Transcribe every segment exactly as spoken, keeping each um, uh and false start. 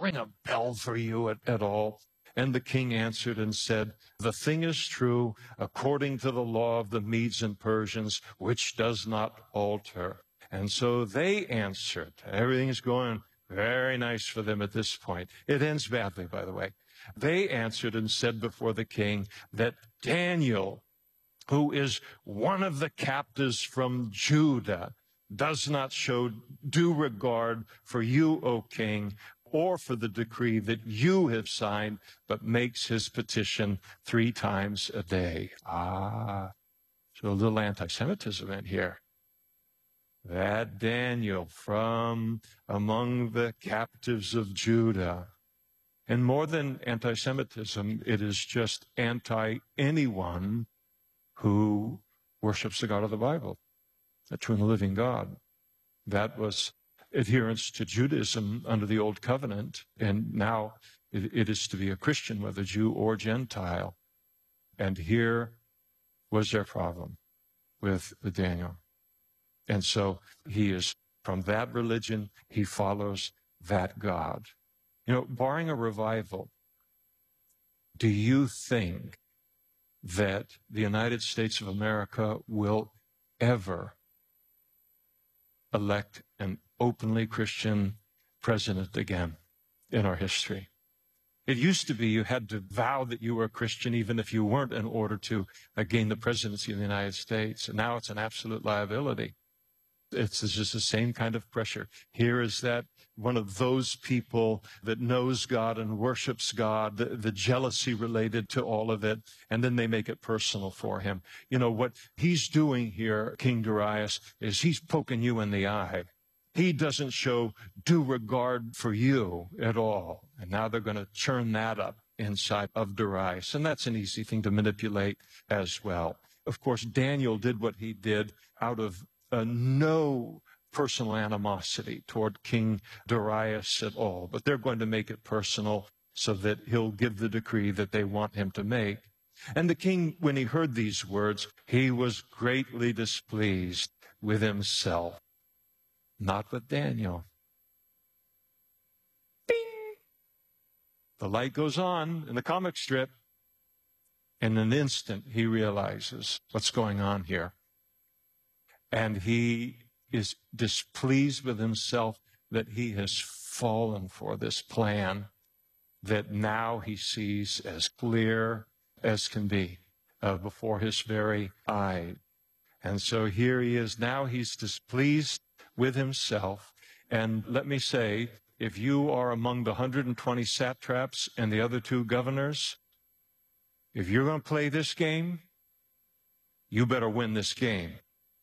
ring a bell for you at, at all? And the king answered and said, the thing is true according to the law of the Medes and Persians, which does not alter. And so they answered. Everything is going very nice for them at this point. It ends badly, by the way. They answered and said before the king that Daniel, who is one of the captives from Judah, does not show due regard for you, O king, or for the decree that you have signed, but makes his petition three times a day. Ah, so a little anti-Semitism in here. That Daniel from among the captives of Judah. And more than anti-Semitism, it is just anti-anyone who worships the God of the Bible, the true and living God. That was adherence to Judaism under the Old Covenant, and now it, it is to be a Christian, whether Jew or Gentile. And here was their problem with Daniel. And so he is from that religion, he follows that God. You know, barring a revival, do you think that the United States of America will ever elect an openly Christian president again in our history? It used to be you had to vow that you were a Christian even if you weren't in order to uh, gain the presidency of the United States. And now it's an absolute liability. It's just the same kind of pressure. Here is that one of those people that knows God and worships God, the, the jealousy related to all of it, and then they make it personal for him. You know, what he's doing here, King Darius, is he's poking you in the eye. He doesn't show due regard for you at all. And now they're going to churn that up inside of Darius. And that's an easy thing to manipulate as well. Of course, Daniel did what he did out of uh, no personal animosity toward King Darius at all. But they're going to make it personal so that he'll give the decree that they want him to make. And the king, when he heard these words, he was greatly displeased with himself. Not with Daniel. Bing! The light goes on in the comic strip. In an instant, he realizes what's going on here. And he is displeased with himself that he has fallen for this plan that now he sees as clear as can be uh, before his very eyes. And so here he is. Now he's displeased with himself. And let me say, if you are among the one hundred twenty satraps and the other two governors, if you're going to play this game, you better win this game.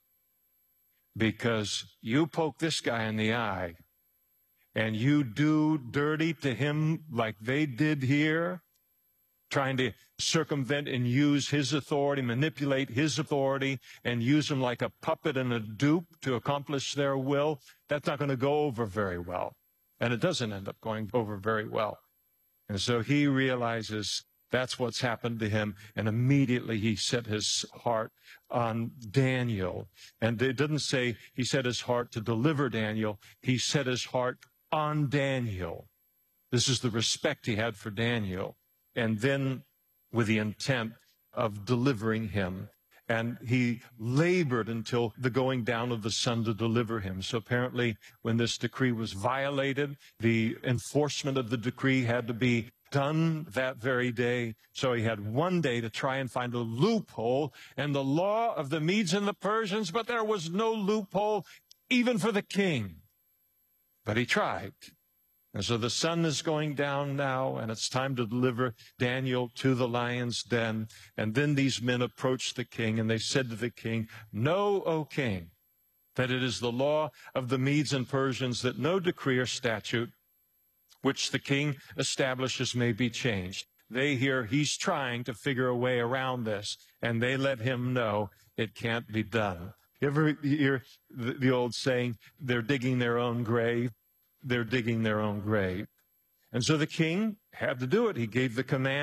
Because you poke this guy in the eye and you do dirty to him like they did here, trying to circumvent and use his authority, manipulate his authority, and use him like a puppet and a dupe to accomplish their will, that's not going to go over very well. And it doesn't end up going over very well. And so he realizes that's what's happened to him, and immediately he set his heart on Daniel. And it doesn't say he set his heart to deliver Daniel. He set his heart on Daniel. This is the respect he had for Daniel. And then with the intent of delivering him. And he labored until the going down of the sun to deliver him. So apparently when this decree was violated, the enforcement of the decree had to be done that very day. So he had one day to try and find a loophole in the law of the Medes and the Persians, but there was no loophole even for the king. But he tried. And so the sun is going down now, and it's time to deliver Daniel to the lion's den. And then these men approached the king, and they said to the king, "Know, O king, that it is the law of the Medes and Persians that no decree or statute which the king establishes may be changed." They hear he's trying to figure a way around this, and they let him know it can't be done. You ever hear the, the old saying, they're digging their own grave? They're digging their own grave. And so the king had to do it. He gave the command,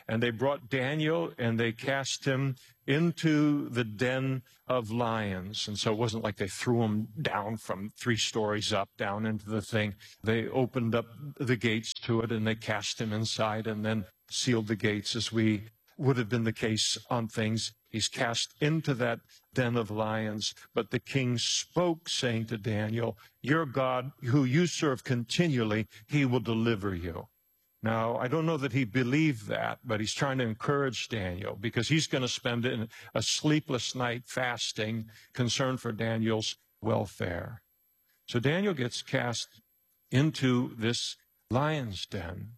And they brought Daniel and they cast him into the den of lions. And so it wasn't like they threw him down from three stories up down into the thing. They opened up the gates to it and they cast him inside and then sealed the gates, as we would have been the case on things. He's cast into that den of lions. But the king spoke, saying to Daniel, your God, who you serve continually, he will deliver you. Now, I don't know that he believed that, but he's trying to encourage Daniel because he's going to spend a sleepless night fasting, concerned for Daniel's welfare. So Daniel gets cast into this lion's den.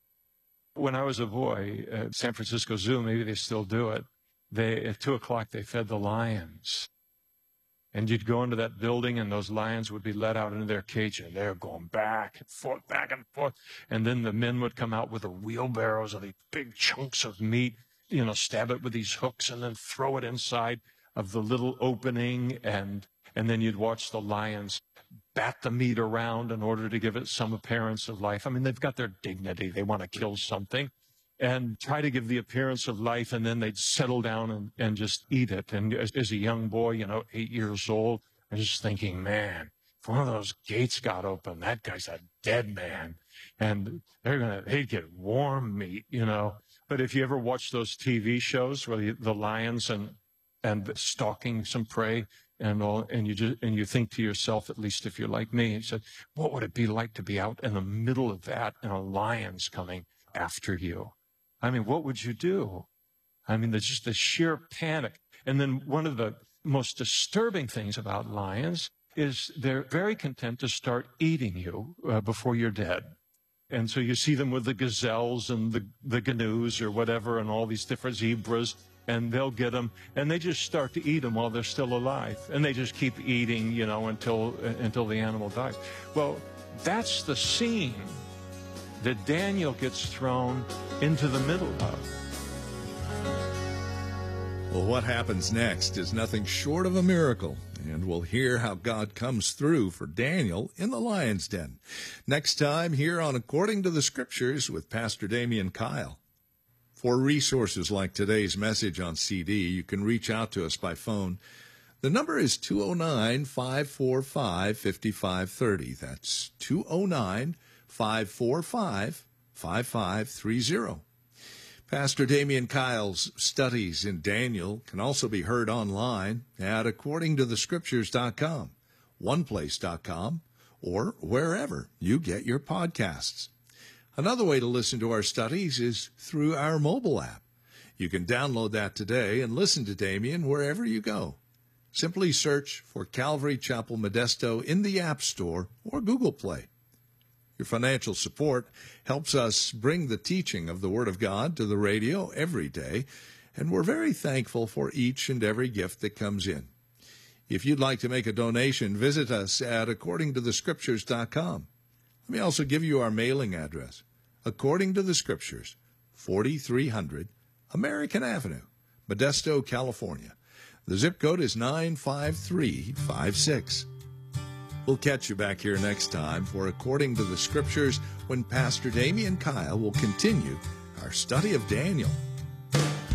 When I was a boy at San Francisco Zoo, maybe they still do it, they, at two o'clock they fed the lions. And you'd go into that building and those lions would be let out into their cage and they're going back and forth, back and forth. And then the men would come out with the wheelbarrows of these big chunks of meat, you know, stab it with these hooks and then throw it inside of the little opening. And, and then you'd watch the lions bat the meat around in order to give it some appearance of life. I mean, they've got their dignity. They want to kill something and try to give the appearance of life, and then they'd settle down and, and just eat it. And as, as a young boy, you know, eight years old, I was just thinking, man, if one of those gates got open, that guy's a dead man. And they're going to, they'd get warm meat, you know. But if you ever watch those T V shows where the, the lions and, and stalking some prey and all, and you just, and you think to yourself, at least if you're like me, you said, what would it be like to be out in the middle of that and a lion's coming after you? I mean, what would you do? I mean, there's just the sheer panic. And then one of the most disturbing things about lions is they're very content to start eating you uh, before you're dead. And so you see them with the gazelles and the, the gnus or whatever and all these different zebras, and they'll get them, and they just start to eat them while they're still alive. And they just keep eating, you know, until, uh, until the animal dies. Well, that's the scene that Daniel gets thrown into the middle of. Well, what happens next is nothing short of a miracle, and we'll hear how God comes through for Daniel in the lion's den. Next time here on According to the Scriptures with Pastor Damian Kyle. For resources like today's message on C D, you can reach out to us by phone. The number is two oh nine, five four five, five five three oh. That's two oh nine, five four five, five five three oh. Pastor Damian Kyle's studies in Daniel can also be heard online at according to the scriptures dot com, one place dot com, or wherever you get your podcasts. Another way to listen to our studies is through our mobile app. You can download that today and listen to Damian wherever you go. Simply search for Calvary Chapel Modesto in the App Store or Google Play. Your financial support helps us bring the teaching of the Word of God to the radio every day, and we're very thankful for each and every gift that comes in. If you'd like to make a donation, visit us at according to the scriptures dot com. Let me also give you our mailing address. According to the Scriptures, forty-three hundred American Avenue, Modesto, California. The zip code is nine five three five six. We'll catch you back here next time for According to the Scriptures, when Pastor Damian Kyle will continue our study of Daniel.